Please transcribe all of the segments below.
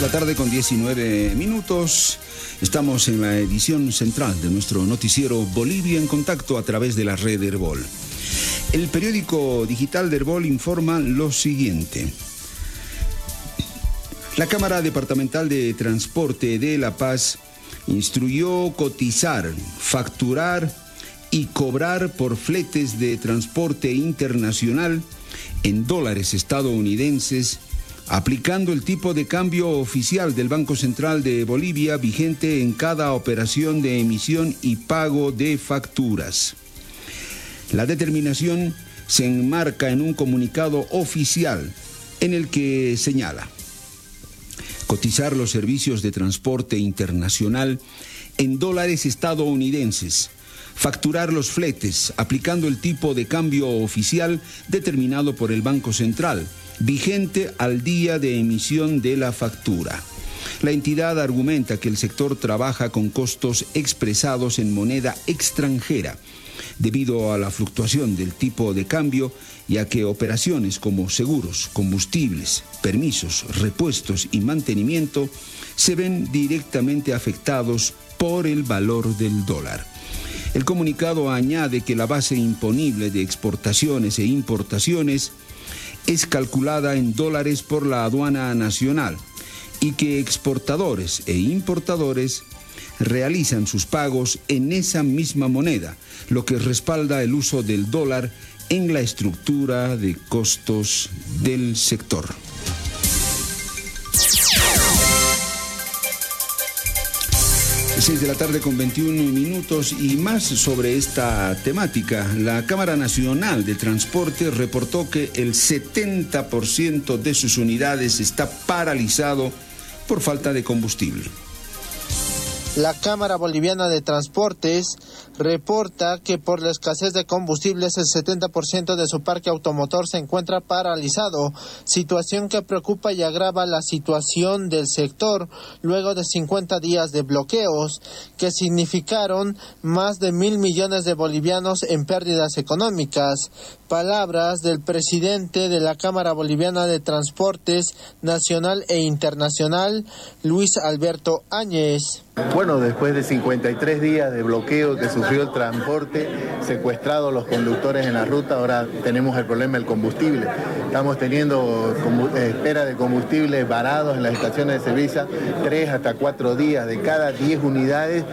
La tarde con 19 minutos. Estamos en la edición central de nuestro noticiero Bolivia en Contacto a través de la red Herbol. El periódico digital de Herbol informa lo siguiente. La Cámara Departamental de Transporte de La Paz instruyó cotizar, facturar y cobrar por fletes de transporte internacional en dólares estadounidenses, aplicando el tipo de cambio oficial del Banco Central de Bolivia vigente en cada operación de emisión y pago de facturas. La determinación se enmarca en un comunicado oficial en el que señala: cotizar los servicios de transporte internacional en dólares estadounidenses, facturar los fletes aplicando el tipo de cambio oficial determinado por el Banco Central, vigente al día de emisión de la factura. La entidad argumenta que el sector trabaja con costos expresados en moneda extranjera, debido a la fluctuación del tipo de cambio, ya que operaciones como seguros, combustibles, permisos, repuestos y mantenimiento se ven directamente afectados por el valor del dólar. El comunicado añade que la base imponible de exportaciones e importaciones es calculada en dólares por la aduana nacional y que exportadores e importadores realizan sus pagos en esa misma moneda, lo que respalda el uso del dólar en la estructura de costos del sector. 6 de la tarde con 21 minutos y más sobre esta temática. La Cámara Nacional de Transporte reportó que el 70% de sus unidades está paralizado por falta de combustible. La Cámara Boliviana de Transportes reporta que por la escasez de combustibles el 70% de su parque automotor se encuentra paralizado, situación que preocupa y agrava la situación del sector luego de 50 días de bloqueos que significaron más de 1.000 millones de bolivianos en pérdidas económicas. Palabras del presidente de la Cámara Boliviana de Transportes Nacional e Internacional, Luis Alberto Áñez. Bueno, después de 53 días de bloqueo que sufrió el transporte, secuestrados los conductores en la ruta, ahora tenemos el problema del combustible. Estamos teniendo espera de combustible varados en las estaciones de servicio 3 hasta 4 días. De cada 10 unidades,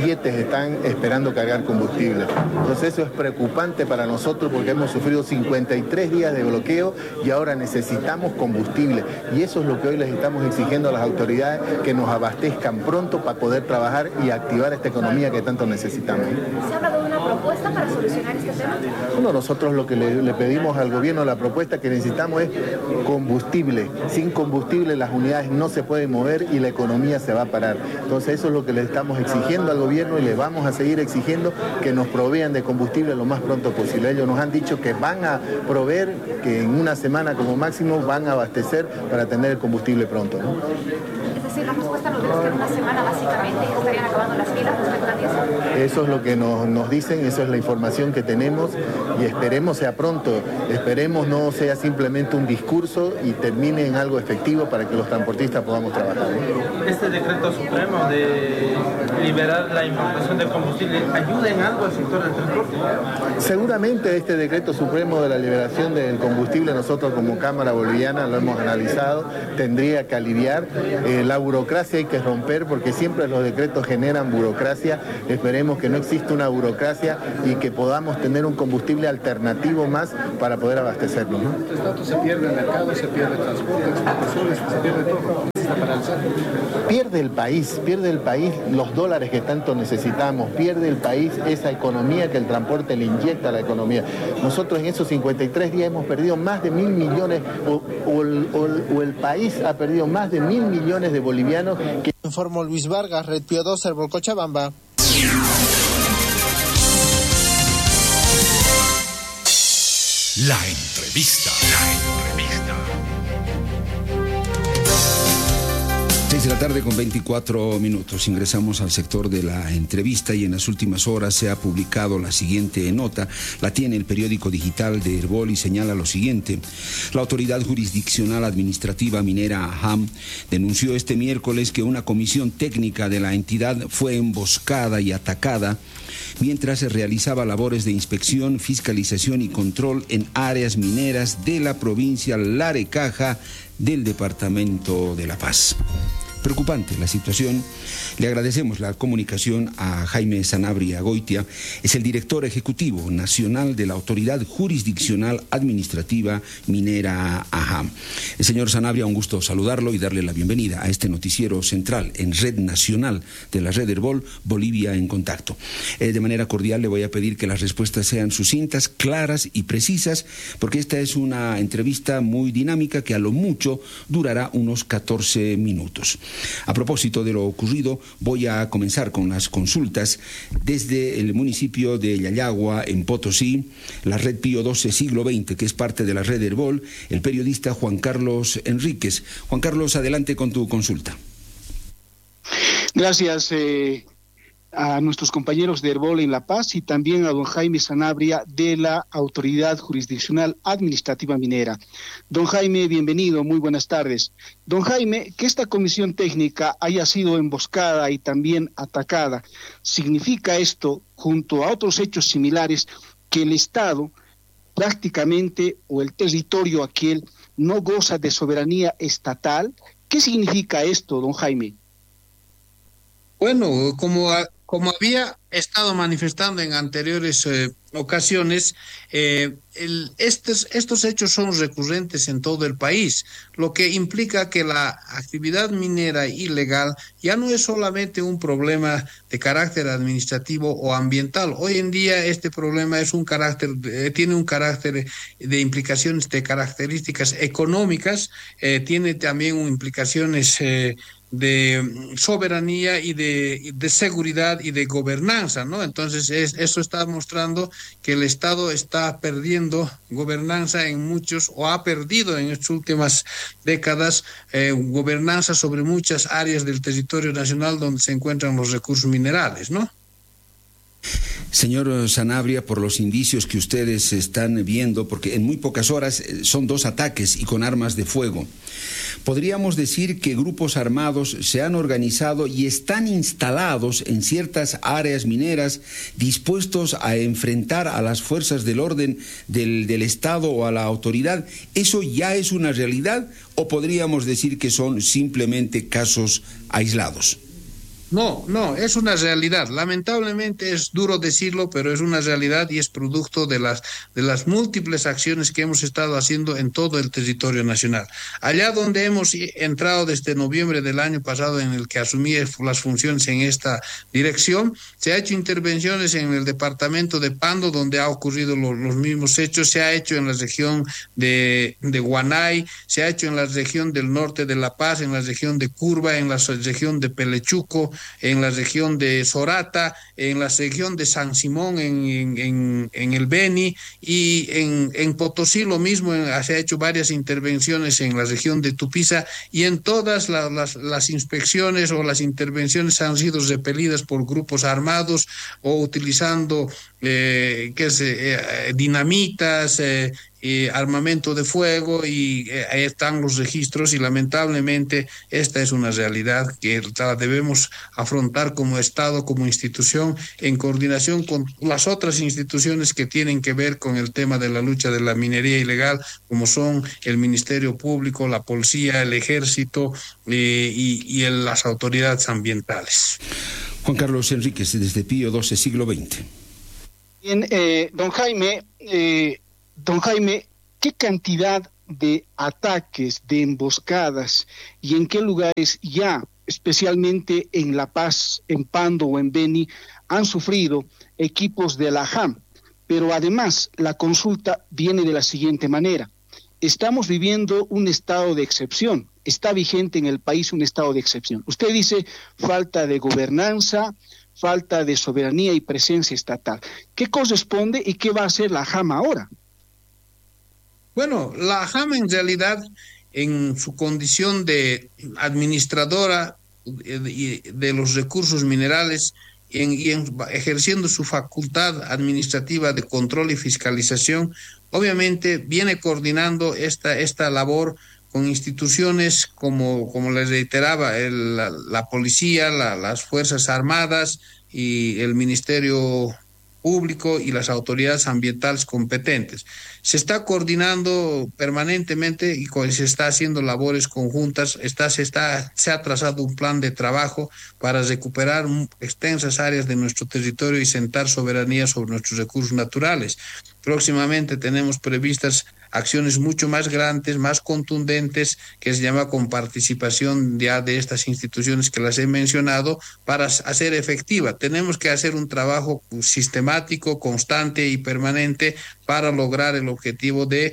7 están esperando cargar combustible. Entonces eso es preocupante para nosotros porque hemos sufrido 53 días de bloqueo y ahora necesitamos combustible. Y eso es lo que hoy les estamos exigiendo a las autoridades, que nos abastezcan pronto para poder trabajar y activar esta economía que tanto necesitamos. ¿Se habla de una propuesta para solucionar este tema? Bueno, nosotros lo que le pedimos al gobierno, la propuesta que necesitamos es combustible. Sin combustible las unidades no se pueden mover y la economía se va a parar. Entonces eso es lo que le estamos exigiendo al gobierno y le vamos a seguir exigiendo, que nos provean de combustible lo más pronto posible. Ellos nos han dicho que van a proveer, que en una semana como máximo van a abastecer para tener el combustible pronto, ¿no? Es decir, la respuesta nos dice que en una semana básicamente estarían acabando las pilas respecto a eso. Eso es lo que nos dicen, eso es la información que tenemos y esperemos sea pronto, esperemos no sea simplemente un discurso y termine en algo efectivo para que los transportistas podamos trabajar. ¿Este decreto supremo de liberar la importación de combustible ayuda en algo al sector del transporte? Seguramente este decreto supremo de la liberación del combustible, nosotros como Cámara Boliviana lo hemos analizado, tendría que aliviar. La burocracia hay que romper porque siempre los decretos generan burocracia. Esperemos que no exista una burocracia y que podamos tener un combustible alternativo más para poder abastecernos, ¿no? Mientras tanto se pierde el mercado, se pierde el transporte, exportaciones, se pierde todo. Pierde el país los dólares que tanto necesitamos, pierde el país esa economía que el transporte le inyecta a la economía. Nosotros en esos 53 días hemos perdido más de 1.000 millones, o el país ha perdido más de 1.000 millones de bolivianos. Informó Luis Vargas, Red Pío 2, Herbol Cochabamba. La entrevista. 6 6:24 Ingresamos al sector de la entrevista y en las últimas horas se ha publicado la siguiente nota. La tiene el periódico digital de Herbol y señala lo siguiente. La Autoridad Jurisdiccional Administrativa Minera AJAM denunció este miércoles que una comisión técnica de la entidad fue emboscada y atacada mientras se realizaba labores de inspección, fiscalización y control en áreas mineras de la provincia Larecaja del departamento de La Paz. Preocupante la situación. Le agradecemos la comunicación a Jaime Sanabria Goitia, es el director ejecutivo nacional de la Autoridad Jurisdiccional Administrativa Minera AJAM. El señor Sanabria, un gusto saludarlo y darle la bienvenida a este noticiero central en red nacional de la red Herbol, Bolivia en Contacto. De manera cordial le voy a pedir que las respuestas sean sucintas, claras y precisas, porque esta es una entrevista muy dinámica que a lo mucho durará unos 14 minutos. A propósito de lo ocurrido, voy a comenzar con las consultas desde el municipio de Yayagua, en Potosí, la red Pío XII Siglo XX, que es parte de la red Herbol, el periodista Juan Carlos Enríquez. Juan Carlos, adelante con tu consulta. Gracias a nuestros compañeros de Herbol en La Paz y también a don Jaime Sanabria de la Autoridad Jurisdiccional Administrativa Minera. Don Jaime, bienvenido, muy buenas tardes. Don Jaime, que esta comisión técnica haya sido emboscada y también atacada, ¿significa esto, junto a otros hechos similares, que el Estado prácticamente, o el territorio aquel, no goza de soberanía estatal? ¿Qué significa esto, don Jaime? Bueno, como había estado manifestando en anteriores ocasiones, estos hechos son recurrentes en todo el país, lo que implica que la actividad minera ilegal ya no es solamente un problema de carácter administrativo o ambiental. Hoy en día este problema es tiene un carácter de implicaciones de características económicas, tiene también implicaciones de soberanía y de seguridad y de gobernanza, ¿no? Entonces eso está mostrando que el Estado está perdiendo gobernanza en muchos, o ha perdido en estas últimas décadas gobernanza sobre muchas áreas del territorio nacional donde se encuentran los recursos minerales, ¿no? Señor Sanabria, por los indicios que ustedes están viendo, porque en muy pocas horas son 2 ataques y con armas de fuego, podríamos decir que grupos armados se han organizado y están instalados en ciertas áreas mineras dispuestos a enfrentar a las fuerzas del orden del Estado o a la autoridad. ¿Eso ya es una realidad o podríamos decir que son simplemente casos aislados? No, es una realidad. Lamentablemente es duro decirlo, pero es una realidad y es producto de las múltiples acciones que hemos estado haciendo en todo el territorio nacional. Allá donde hemos entrado desde noviembre del año pasado, en el que asumí las funciones en esta dirección, se ha hecho intervenciones en el departamento de Pando, donde ha ocurrido los mismos hechos, se ha hecho en la región de Huanay, se ha hecho en la región del norte de La Paz, en la región de Curva, en la región de Pelechuco, en la región de Sorata, en la región de San Simón, en el Beni, y en Potosí lo mismo, se ha hecho varias intervenciones en la región de Tupiza, y en todas las inspecciones o las intervenciones han sido repelidas por grupos armados o utilizando dinamitas, armamento de fuego, y ahí están los registros, y lamentablemente esta es una realidad que la debemos afrontar como Estado, como institución, en coordinación con las otras instituciones que tienen que ver con el tema de la lucha de la minería ilegal, como son el Ministerio Público, la Policía, el Ejército y las autoridades ambientales. Juan Carlos Enríquez, desde Pío XII Siglo XX. Bien, don Jaime, ¿qué cantidad de ataques, de emboscadas y en qué lugares ya, especialmente en La Paz, en Pando o en Beni, han sufrido equipos de la AJAM? Pero además, la consulta viene de la siguiente manera. Estamos viviendo un estado de excepción. Está vigente en el país un estado de excepción. Usted dice falta de gobernanza, falta de soberanía y presencia estatal. ¿Qué corresponde y qué va a hacer la AJAM ahora? Bueno, la AJAM en realidad, en su condición de administradora, de los recursos minerales ejerciendo su facultad administrativa de control y fiscalización, obviamente viene coordinando esta labor con instituciones como les reiteraba, la policía, las Fuerzas Armadas y el Ministerio Público y las autoridades ambientales competentes. Se está coordinando permanentemente y se está haciendo labores conjuntas, se ha trazado un plan de trabajo para recuperar extensas áreas de nuestro territorio y sentar soberanía sobre nuestros recursos naturales. Próximamente tenemos previstas acciones mucho más grandes, más contundentes, que se llama con participación ya de estas instituciones que las he mencionado, para hacer efectiva. Tenemos que hacer un trabajo sistemático, constante y permanente para lograr el objetivo de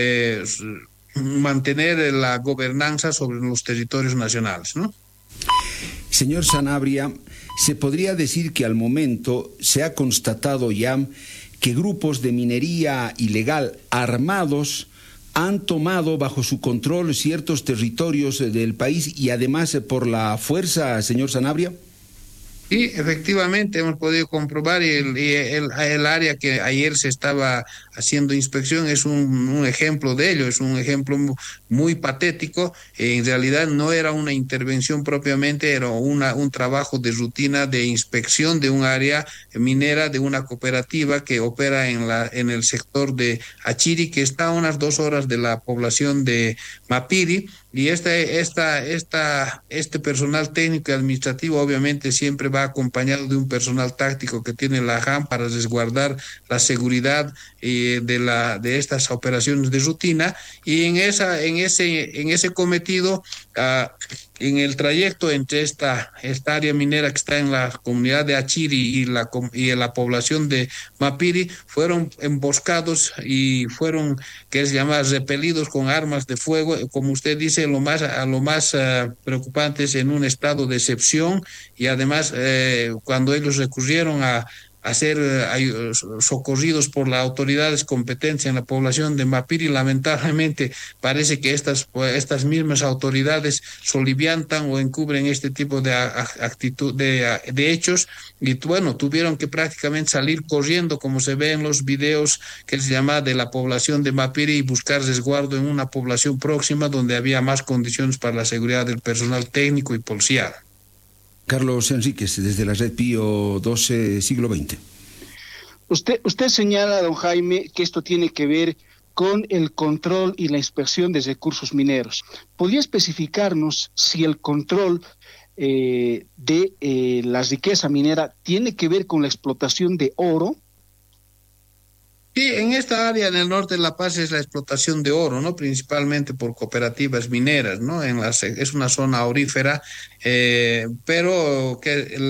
mantener la gobernanza sobre los territorios nacionales, ¿no? Señor Sanabria, ¿se podría decir que al momento se ha constatado ya que grupos de minería ilegal armados han tomado bajo su control ciertos territorios del país y además por la fuerza, señor Sanabria? Sí, efectivamente hemos podido comprobar y el área que ayer se estaba haciendo inspección es un ejemplo de ello, es un ejemplo muy patético. En realidad no era una intervención propiamente, era un trabajo de rutina de inspección de un área minera de una cooperativa que opera en el sector de Achiri, que está a unas 2 horas de la población de Mapiri. Y este personal técnico y administrativo obviamente siempre va acompañado de un personal táctico que tiene la JAM para resguardar la seguridad de estas operaciones de rutina. Y en ese cometido, en el trayecto entre esta área minera que está en la comunidad de Achiri y la población de Mapiri, fueron emboscados y fueron, que se llama, repelidos con armas de fuego. Como usted dice, lo más preocupante es en un estado de excepción, y además cuando ellos recurrieron a ser socorridos por las autoridades competentes en la población de Mapiri, lamentablemente parece que estas mismas autoridades soliviantan o encubren este tipo de actitud de hechos, y bueno, tuvieron que prácticamente salir corriendo, como se ve en los videos, que se llama, de la población de Mapiri, y buscar resguardo en una población próxima donde había más condiciones para la seguridad del personal técnico y policial. Carlos Enríquez, desde la Red Pío XII, siglo XX. Usted señala, don Jaime, que esto tiene que ver con el control y la inspección de recursos mineros. ¿Podría especificarnos si el control de la riqueza minera tiene que ver con la explotación de oro? Sí, en esta área en el norte de La Paz es la explotación de oro, ¿no? Principalmente por cooperativas mineras, ¿no? Es una zona aurífera, pero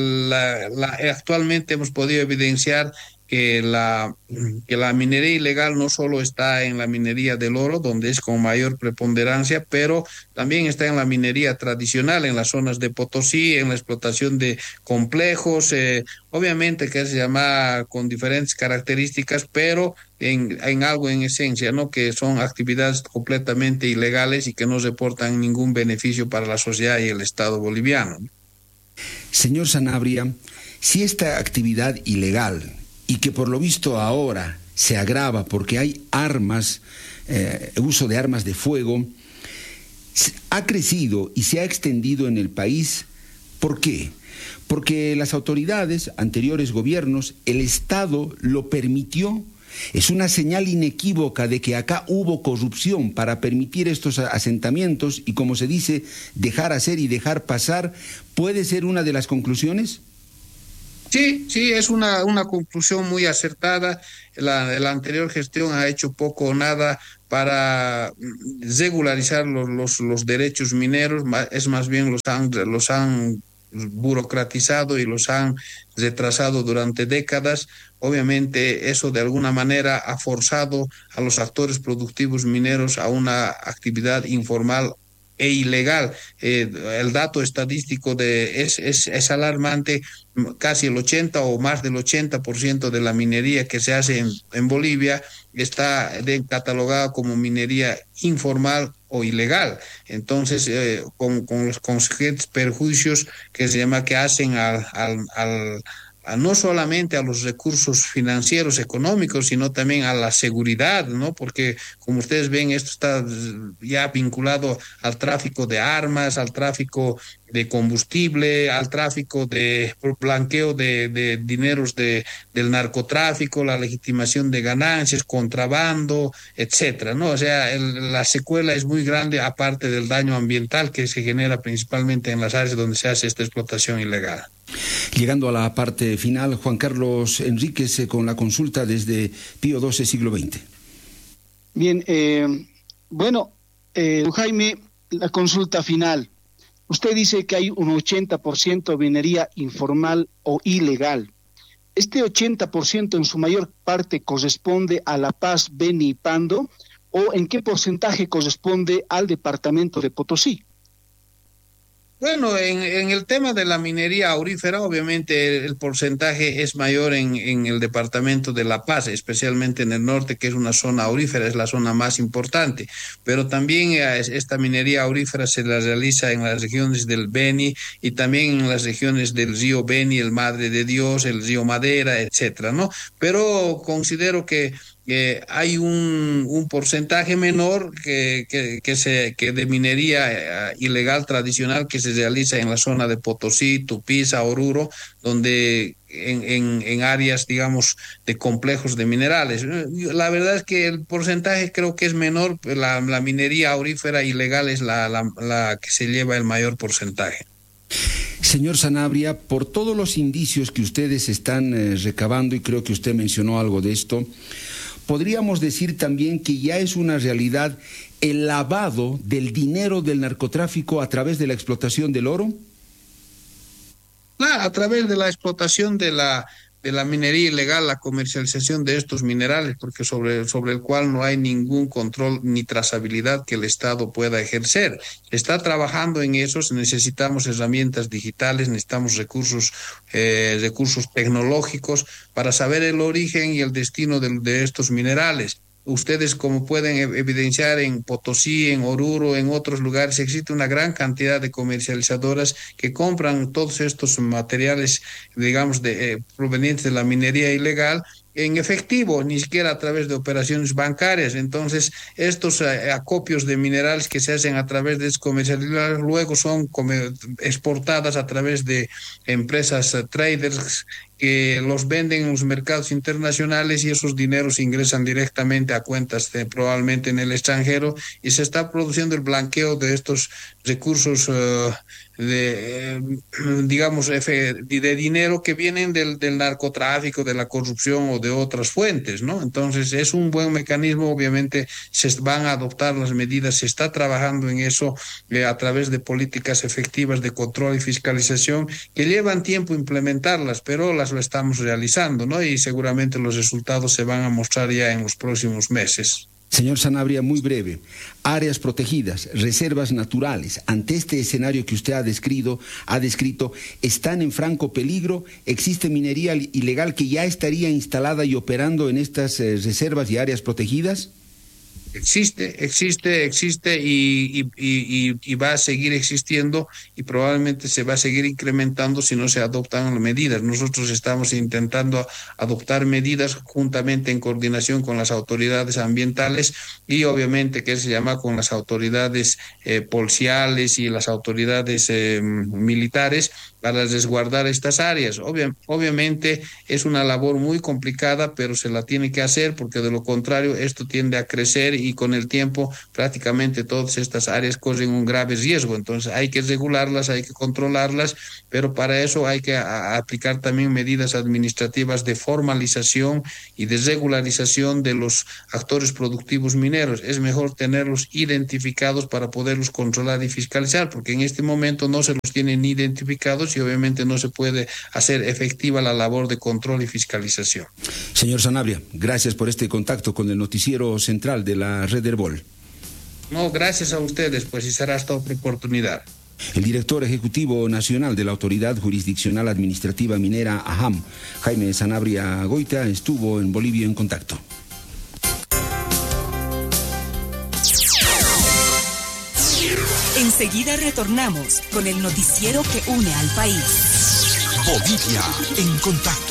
que actualmente hemos podido evidenciar que la minería ilegal no solo está en la minería del oro, donde es con mayor preponderancia, pero también está en la minería tradicional, en las zonas de Potosí, en la explotación de complejos, obviamente que se llama con diferentes características, pero en algo en esencia, ¿no? Que son actividades completamente ilegales y que no reportan ningún beneficio para la sociedad y el Estado boliviano. Señor Sanabria, si esta actividad ilegal, y que por lo visto ahora se agrava porque hay armas, uso de armas de fuego, ha crecido y se ha extendido en el país, ¿por qué? Porque las autoridades, anteriores gobiernos, el Estado lo permitió. Es una señal inequívoca de que acá hubo corrupción para permitir estos asentamientos y, como se dice, dejar hacer y dejar pasar. ¿Puede ser una de las conclusiones? Sí, es una conclusión muy acertada. La anterior gestión ha hecho poco o nada para regularizar los derechos mineros, es más bien los han burocratizado y los han retrasado durante décadas. Obviamente eso de alguna manera ha forzado a los actores productivos mineros a una actividad informal e ilegal. El dato estadístico es alarmante. Casi el 80 o más del 80% de la minería que se hace en Bolivia está catalogada como minería informal o ilegal. Entonces, con los consecuentes perjuicios que se llama que hacen no solamente a los recursos financieros, económicos, sino también a la seguridad, ¿no? Porque, como ustedes ven, esto está ya vinculado al tráfico de armas, al tráfico de combustible, al tráfico de blanqueo de dineros del narcotráfico, la legitimación de ganancias, contrabando, etcétera, ¿no? O sea, la secuela es muy grande, aparte del daño ambiental que se genera principalmente en las áreas donde se hace esta explotación ilegal. Llegando a la parte final, Juan Carlos Enríquez, con la consulta desde Pío XII, siglo XX. Bien, Jaime, la consulta final. Usted dice que hay un 80% de minería informal o ilegal. ¿Este 80% en su mayor parte corresponde a La Paz, Beni y Pando? ¿O en qué porcentaje corresponde al departamento de Potosí? Bueno, en el tema de la minería aurífera, obviamente el porcentaje es mayor en el departamento de La Paz, especialmente en el norte, que es una zona aurífera, es la zona más importante. Pero también esta minería aurífera se la realiza en las regiones del Beni y también en las regiones del río Beni, el Madre de Dios, el río Madera, etcétera, ¿no? Pero considero que hay un porcentaje menor que de minería ilegal tradicional que se realiza en la zona de Potosí, Tupiza, Oruro, donde en áreas, digamos, de complejos de minerales. La verdad es que el porcentaje creo que es menor, la minería aurífera ilegal es la que se lleva el mayor porcentaje. Señor Sanabria, por todos los indicios que ustedes están recabando, y creo que usted mencionó algo de esto, podríamos decir también que ya es una realidad el lavado del dinero del narcotráfico a través de la explotación del oro. Claro, a través de la explotación de la minería ilegal, la comercialización de estos minerales, porque sobre el cual no hay ningún control ni trazabilidad que el Estado pueda ejercer. Está trabajando en eso, necesitamos herramientas digitales, necesitamos recursos tecnológicos para saber el origen y el destino de estos minerales. Ustedes, como pueden evidenciar, en Potosí, en Oruro, en otros lugares, existe una gran cantidad de comercializadoras que compran todos estos materiales, digamos, provenientes de la minería ilegal en efectivo, ni siquiera a través de operaciones bancarias. Entonces, estos acopios de minerales que se hacen a través de comercializaciones luego son exportadas a través de empresas traders que los venden en los mercados internacionales y esos dineros ingresan directamente a cuentas probablemente en el extranjero y se está produciendo el blanqueo de estos recursos de dinero que vienen del narcotráfico, de la corrupción o de otras fuentes, ¿no? Entonces es un buen mecanismo, obviamente se van a adoptar las medidas, se está trabajando en eso a través de políticas efectivas de control y fiscalización que llevan tiempo implementarlas, pero lo estamos realizando, ¿no? Y seguramente los resultados se van a mostrar ya en los próximos meses. Señor Sanabria, muy breve. Áreas protegidas, reservas naturales, ante este escenario que usted ha descrito, ¿están en franco peligro? ¿Existe minería ilegal que ya estaría instalada y operando en estas reservas y áreas protegidas? Existe y va a seguir existiendo y probablemente se va a seguir incrementando si no se adoptan medidas. Nosotros estamos intentando adoptar medidas juntamente en coordinación con las autoridades ambientales y obviamente que se llama con las autoridades policiales y las autoridades militares para resguardar estas áreas. Obviamente es una labor muy complicada, pero se la tiene que hacer porque de lo contrario esto tiende a crecer y con el tiempo prácticamente todas estas áreas corren un grave riesgo. Entonces hay que regularlas, hay que controlarlas, pero para eso hay que aplicar también medidas administrativas de formalización y de regularización de los actores productivos mineros. Es mejor tenerlos identificados para poderlos controlar y fiscalizar, porque en este momento no se los tienen identificados y obviamente no se puede hacer efectiva la labor de control y fiscalización. Señor Sanabria, gracias por este contacto con el noticiero central de la Red Herbol. No, gracias a ustedes, pues, y será hasta otra oportunidad. El director ejecutivo nacional de la Autoridad Jurisdiccional Administrativa Minera AJAM, Jaime Sanabria Goita, estuvo en Bolivia en contacto. Enseguida retornamos con el noticiero que une al país. Bolivia en contacto.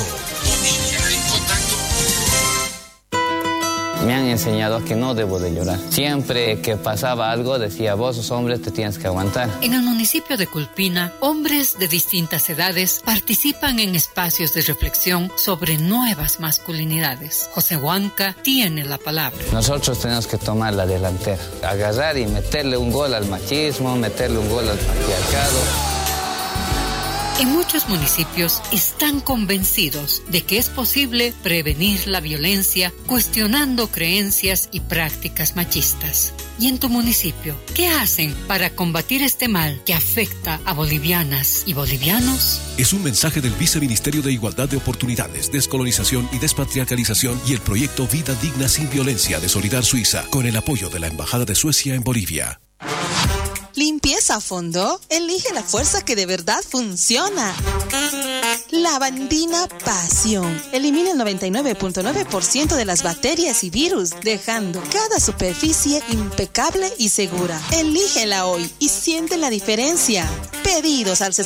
Me han enseñado que no debo de llorar. Siempre que pasaba algo decía, vos sos hombre, te tienes que aguantar. En el municipio de Culpina, hombres de distintas edades participan en espacios de reflexión sobre nuevas masculinidades. José Huanca tiene la palabra. Nosotros tenemos que tomar la delantera, agarrar y meterle un gol al machismo, meterle un gol al patriarcado. En muchos municipios están convencidos de que es posible prevenir la violencia cuestionando creencias y prácticas machistas. ¿Y en tu municipio qué hacen para combatir este mal que afecta a bolivianas y bolivianos? Es un mensaje del Viceministerio de Igualdad de Oportunidades, Descolonización y Despatriarcalización y el proyecto Vida Digna Sin Violencia de Solidar Suiza, con el apoyo de la Embajada de Suecia en Bolivia. ¿Limpieza a fondo? Elige la fuerza que de verdad funciona. Lavandina Pasión. Elimina el 99.9% de las bacterias y virus, dejando cada superficie impecable y segura. Elígela hoy y siente la diferencia. Pedidos al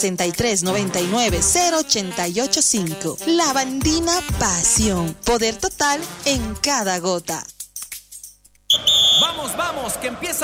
6399-0885. Lavandina Pasión. Poder total en cada gota. Vamos, vamos, que empieza